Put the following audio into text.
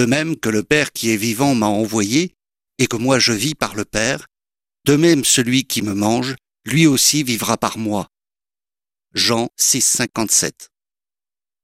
De même que le Père qui est vivant m'a envoyé, et que moi je vis par le Père, de même celui qui me mange, lui aussi vivra par moi. Jean 6, 57.